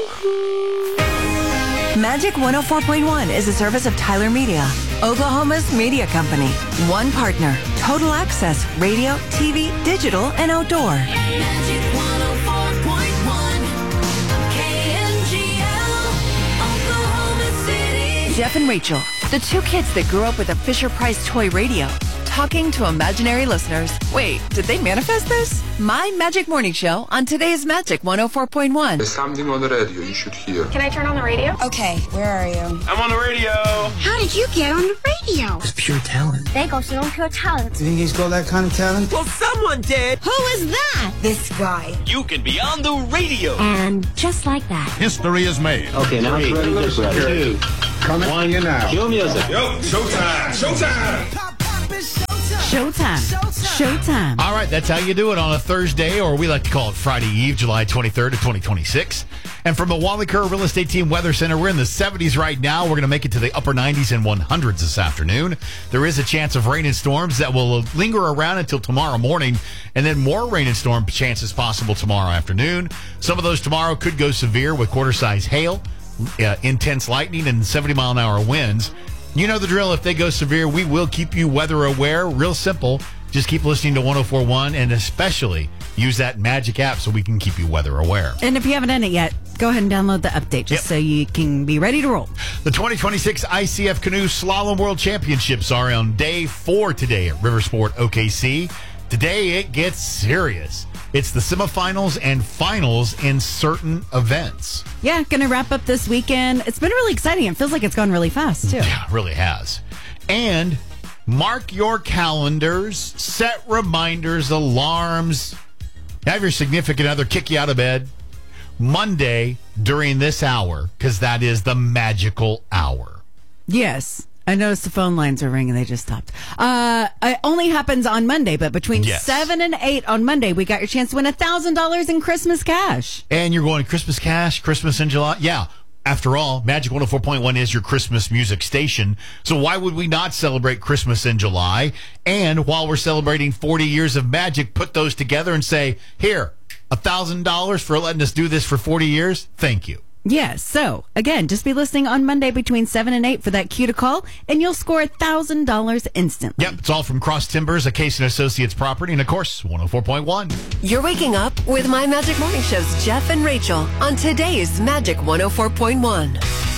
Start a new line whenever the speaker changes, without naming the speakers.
Magic 104.1 is a service of Tyler Media, Oklahoma's media company. One partner, total access, radio, TV, digital, and outdoor.
Magic 104.1 KMGL, Oklahoma City.
Jeff and Rachel, the two kids that grew up with a Fisher-Price toy radio, talking to imaginary listeners. Wait, did they manifest this? My Magic Morning Show on today's Magic 104.1.
There's something on the radio you should hear.
Can I turn on the radio?
Okay, where are you?
I'm on the radio.
How did you get on the radio?
It's pure talent.
They go pure talent.
You think he's got that kind of talent?
Well, someone did.
Who is that? This guy.
You can be on the radio.
And just like that.
History is made.
Okay, now it's ready to grab two.
Coming on you now.
Cue music.
Yo, showtime. Showtime.
Showtime. All right, that's how you do it on a Thursday, or we like to call it Friday Eve, July 23rd of 2026. And from the Wally Kerr Real Estate Team Weather Center, we're in the 70s right now. We're going to make it to the upper 90s and 100s this afternoon. There is a chance of rain and storms that will linger around until tomorrow morning, and then more rain and storm chances possible tomorrow afternoon. Some of those tomorrow could go severe with quarter-size hail, intense lightning, and 70-mile-an-hour winds. You know the drill. If they go severe, we will keep you weather aware. Real simple. Just keep listening to 104.1 and especially use that Magic app so we can keep you weather aware.
And if you haven't done it yet, go ahead and download the update just so you can be ready to roll.
The 2026 ICF Canoe Slalom World Championships are on day 4 today at Riversport OKC. Today it gets serious. It's the semifinals and finals in certain events.
Yeah, going to wrap up this weekend. It's been really exciting. It feels like it's gone really fast, too.
Yeah, it really has. And mark your calendars, set reminders, alarms, have your significant other kick you out of bed Monday during this hour, because that is the magical hour.
Yes. I noticed the phone lines are ringing. They just stopped. It only happens on Monday, but between 7 and 8 on Monday, we got your chance to win $1,000 in Christmas cash.
And you're going Christmas cash, Christmas in July? Yeah. After all, Magic 104.1 is your Christmas music station. So why would we not celebrate Christmas in July? And while we're celebrating 40 years of Magic, put those together and say, here, $1,000 for letting us do this for 40 years? Thank you.
Yes. So, again, just be listening on Monday between 7 and 8 for that cue to call, and you'll score $1,000 instantly.
Yep. It's all from Cross Timbers, a Case & Associates property, and, of course, 104.1.
You're waking up with My Magic Morning Show's Jeff and Rachel on today's Magic 104.1.